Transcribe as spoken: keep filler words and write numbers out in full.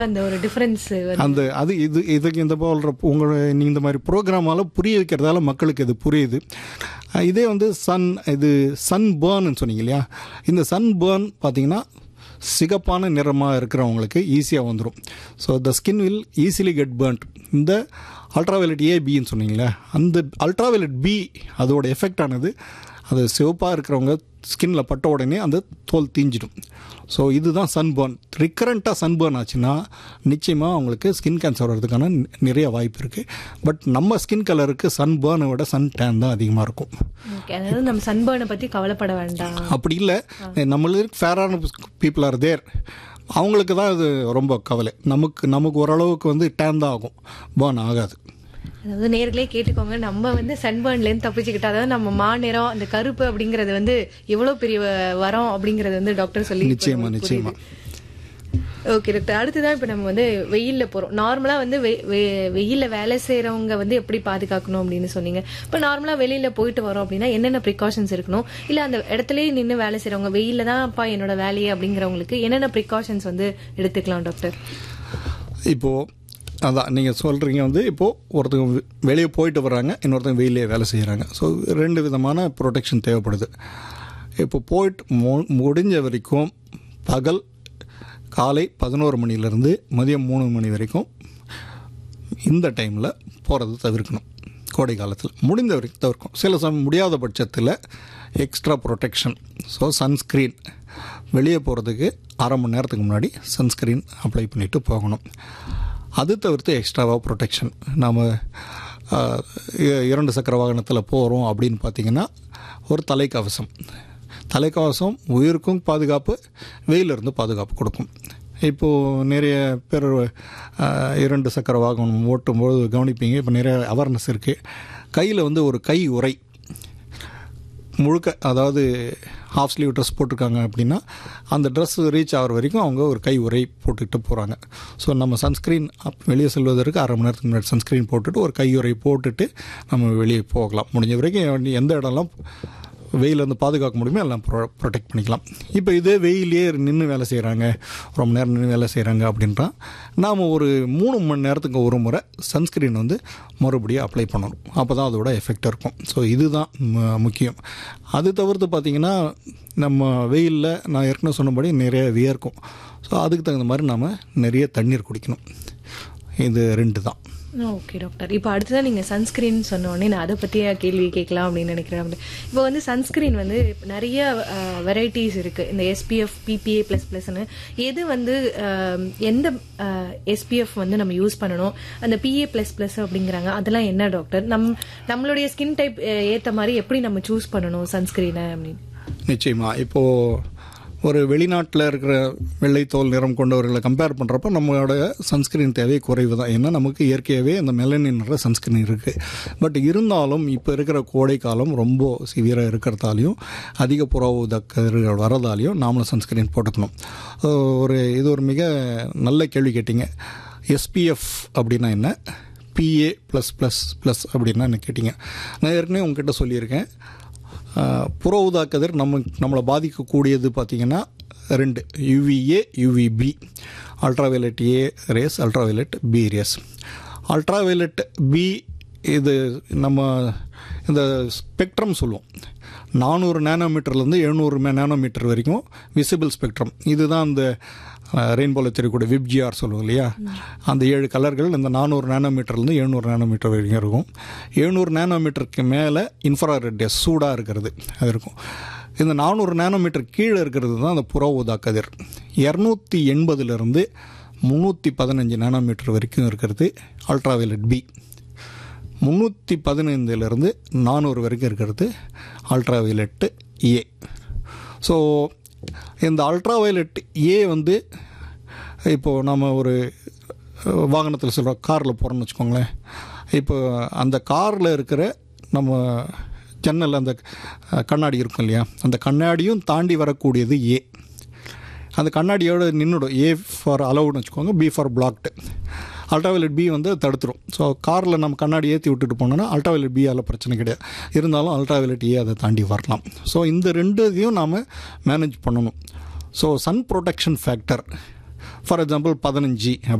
அந்த ஒரு டிஃபரன்ஸ் அந்த அது இது இதுக்கு இந்த போல்ற உங்களை நீங்கள் இந்த மாதிரி ப்ரோக்ராமால் புரிய வைக்கிறதால மக்களுக்கு இது புரியுது. இதே வந்து சன் இது சன் பேர்ன்னு சொன்னீங்க இல்லையா, இந்த சன் பேர்ன் பார்த்தீங்கன்னா சிகப்பான நிறமாக இருக்கிறவங்களுக்கு ஈஸியாக வந்துடும். So the skin will easily get burnt. இந்த அல்ட்ராவயலட் ஏ பின்னு சொன்னீங்களே, அந்த அல்ட்ராவயலட் பி அதோட எஃபெக்ட் ஆனது அது சிவப்பாக இருக்கிறவங்க ஸ்கின்னில் பட்ட உடனே அந்த தோல் தீஞ்சிடும். ஸோ இதுதான் சன்பர்ன். ரிக்கரண்ட்டாக சன்பர்ன் ஆச்சுன்னா நிச்சயமாக அவங்களுக்கு ஸ்கின் கேன்சர் வர்றதுக்கான நிறைய வாய்ப்பு இருக்குது. பட் நம்ம ஸ்கின் கலருக்கு சன்பர்னை விட சன் டேன் தான் அதிகமாக இருக்கும். அதாவது நம்ம சன்பர்னை பற்றி கவலைப்பட வேண்டாம். அப்படி இல்லை, நம்மளுக்கு ஃபேரான பீப்புள் ஆர் தேர், அவங்களுக்கு தான் அது ரொம்ப கவலை. நமக்கு நமக்கு ஓரளவுக்கு வந்து டேன் தான் ஆகும், பர்ன் ஆகாது. அதாவது நேர்களே கேட்டுக்கோங்க, நம்ம வந்து சன்பர்ன்லேருந்து தப்பிச்சுக்கிட்டா, அதாவது நம்ம மாநிறம் அந்த கருப்பு அப்படிங்கிறது வந்து எவ்வளோ பெரிய வரம் அப்படிங்கிறது வந்து டாக்டர் சொல்லி நிச்சயமா நிச்சயமா. ஓகே டாக்டர், அடுத்ததான் இப்போ நம்ம வந்து வெயிலில் போகிறோம். நார்மலாக வந்து வெயிலில் வேலை செய்கிறவங்க வந்து எப்படி பாதுகாக்கணும் அப்படின்னு சொன்னீங்க. இப்போ நார்மலாக வெளியில் போயிட்டு வரோம் அப்படின்னா என்னென்ன ப்ரிகாஷன்ஸ் இருக்கணும், இல்லை அந்த இடத்துலயே நின்று வேலை செய்கிறவங்க வெயிலில் தான் அப்பா என்னோட வேலையே அப்படிங்கிறவங்களுக்கு என்னென்ன ப்ரிகாஷன்ஸ் வந்து எடுத்துக்கலாம் டாக்டர்? இப்போது அதான் நீங்கள் சொல்கிறீங்க வந்து இப்போது ஒருத்தவங்க வெளியே போயிட்டு வர்றாங்க, இன்னொருத்தங்க வெயிலே வேலை செய்கிறாங்க. ஸோ ரெண்டு விதமான ப்ரொடெக்ஷன் தேவைப்படுது. இப்போ போயிட்டு மு முடிஞ்ச வரைக்கும் பகல் காலை பதினோரு மணிலேருந்து மதியம் மூணு மணி வரைக்கும் இந்த டைமில் போகிறது தவிர்க்கணும். கோடை காலத்தில் முடிந்த வரைக்கும் தவிர்க்கும். சில சமயம் முடியாத பட்சத்தில் எக்ஸ்ட்ரா ப்ரொடெக்ஷன். ஸோ சன்ஸ்க்ரீன், வெளியே போகிறதுக்கு அரை மணி நேரத்துக்கு முன்னாடி சன்ஸ்க்ரீன் அப்ளை பண்ணிவிட்டு போகணும். அது தவிர்த்து எக்ஸ்ட்ராவாக ப்ரொடெக்ஷன். நாம் இரண்டு சக்கர வாகனத்தில் போகிறோம் அப்படின்னு பார்த்திங்கன்னா ஒரு தலைக்கவசம். தலைக்கவசம் உயிருக்கும் பாதுகாப்பு, வெயிலிருந்து பாதுகாப்பு கொடுக்கும். இப்போது நிறைய பேர் இரண்டு சக்கர வாகனம் ஓட்டும்போது கவனிப்பீங்க, இப்போ நிறைய அவேர்னஸ் இருக்குது. கையில் வந்து ஒரு கை உறை முழுக்க, அதாவது ஹாஃப் ஸ்லீவ் ட்ரெஸ் போட்டிருக்காங்க அப்படின்னா அந்த ட்ரெஸ் ரீச் ஆகிற வரைக்கும் அவங்க ஒரு கை உறை போட்டுக்கிட்டு போகிறாங்க. ஸோ நம்ம சன்ஸ்க்ரீன் வெளியே செல்வதற்கு அரை மணி நேரத்துக்கு முன்னாடி சன்ஸ்க்ரீன் போட்டுட்டு ஒரு கை உறை போட்டுட்டு நம்ம வெளியே போகலாம். முடிஞ்ச வரைக்கும் எந்த இடம்லாம் வெயிலேருந்து பாதுகாக்க முடியுமோ எல்லாம் ப்ரொ ப்ரொடெக்ட் பண்ணிக்கலாம். இப்போ இதே வெயிலே நின்று வேலை செய்கிறாங்க, ரொம்ப நேரம் நின்று வேலை செய்கிறாங்க அப்படின்றா நாம் ஒரு மூணு மணி நேரத்துக்கு ஒரு முறை சன்ஸ்க்ரீன் வந்து மறுபடியும் அப்ளை பண்ணணும். அப்போ தான் அதோட எஃபெக்ட் இருக்கும். ஸோ இதுதான் முக்கியம். அது தவிர்த்து பார்த்திங்கன்னா நம்ம வெயிலில் நான் ஏற்கனவே சொன்னபடி நிறைய வியர்க்கும். ஸோ அதுக்கு தகுந்த மாதிரி நாம் நிறைய தண்ணீர் குடிக்கணும். இது ரெண்டு தான். ஓகே டாக்டர், இப்போ அடுத்ததான் நீங்கள் சன்ஸ்க்ரீன் சொன்னோடனே நான் அதை பற்றிய கேள்வி கேட்கலாம் அப்படின்னு நினைக்கிறேன். இப்போ வந்து சன்ஸ்க்ரீன் வந்து நிறைய வெரைட்டிஸ் இருக்குது. இந்த எஸ்பிஎஃப், பிபிஏ ப்ளஸ் ப்ளஸ்ன்னு எது வந்து எந்த எஸ்பிஎஃப் வந்து நம்ம யூஸ் பண்ணணும், அந்த பிஏ ப்ளஸ் ப்ளஸ் அப்படிங்கிறாங்க, அதெல்லாம் என்ன டாக்டர்? நம் நம்மளுடைய ஸ்கின் டைப் ஏற்ற மாதிரி எப்படி நம்ம சூஸ் பண்ணணும் சன்ஸ்க்ரீனை அப்படின்னு? நிச்சயமாக இப்போது ஒரு வெளிநாட்டில் இருக்கிற வெள்ளைத்தோல் நிறம் கொண்டவர்களை கம்பேர் பண்ணுறப்ப நம்மளோட சன்ஸ்கிரீன் தேவை குறைவு தான். ஏன்னா நமக்கு இயற்கையாகவே அந்த மெலனின்ற சன்ஸ்கிரீன் இருக்குது. பட் இருந்தாலும் இப்போ இருக்கிற கோடை காலம் ரொம்ப சிவியராக இருக்கிறதாலையும் அதிக புற ஊதாக்கதிர்கள் வரதாலையும் நாமளும் சன்ஸ்கிரீன் போட்டுக்கணும். ஒரு இது ஒரு மிக நல்ல கேள்வி கேட்டிங்க. எஸ்பிஎஃப் அப்படின்னா என்ன, பிஏ ப்ளஸ் ப்ளஸ் ப்ளஸ் அப்படின்னா என்ன கேட்டிங்க. நான் ஏற்கனவே உங்ககிட்ட சொல்லியிருக்கேன், புற ஊதாக்கதிர் நம்ம நம்மளை பாதிக்கக்கூடியது பார்த்திங்கன்னா ரெண்டு, யூவிஏ யூவிபி, அல்ட்ராவயலட் ஏ race, ultraviolet B race. Ultraviolet B இது நம்ம இந்த ஸ்பெக்ட்ரம் சொல்லுவோம். நானூறு நேனோமீட்டர்லேருந்து எழுநூறு நேனோமீட்டர் வரைக்கும் விசிபிள் ஸ்பெக்ட்ரம். இதுதான் அந்த ரெயின்போவில் தெரியக்கூடிய விப்ஜிஆர் சொல்லுவோம் இல்லையா, அந்த ஏழு கலர்கள் இந்த நானூறு நேனோமீட்டர்லேருந்து எழுநூறு நேனோமீட்டர் வரைக்கும் இருக்கும். எழுநூறு நேனோமீட்டருக்கு மேலே இன்ஃப்ராரெட் டே சூடாக இருக்கிறது அது இருக்கும். இந்த நானூறு நேனோமீட்டர் கீழே இருக்கிறது தான் அந்த புற ஊதா கதிர். இரநூத்தி எண்பதுலேருந்து முந்நூற்றி பதினஞ்சு நேனோமீட்டர் வரைக்கும் இருக்கிறது அல்ட்ராவயலட் பி. முந்நூற்றி பதினைந்துலேருந்து நானூறு வரைக்கும் இருக்கிறது அல்ட்ராவயலட்டு ஏ. ஸோ இந்த அல்ட்ராவயலட் ஏ வந்து இப்போது நம்ம ஒரு வாகனத்தில் சொல்கிறோம், காரில் போகிறோன்னு வச்சுக்கோங்களேன். இப்போ அந்த காரில் இருக்கிற நம்ம ஜன்னல் அந்த கண்ணாடி இருக்கும் இல்லையா, அந்த கண்ணாடியும் தாண்டி வரக்கூடியது ஏ. அந்த கண்ணாடியோடு நின்றுடும். ஏ ஃபார் அலவுட்னு வச்சுக்கோங்க, B for blocked. Ultraviolet B வந்து தடுத்துரும். ஸோ காரில் நம்ம கண்ணாடி ஏற்றி விட்டுட்டு போனோன்னா அல்ட்ராவயலட் பியால் பிரச்சனை கிடையாது. இருந்தாலும் அல்ட்ராவயலட் ஏ அதை தாண்டி வரலாம். ஸோ இந்த ரெண்டு இதையும் நாம் மேனேஜ் பண்ணணும். So Sun protection factor for example பதினஞ்சு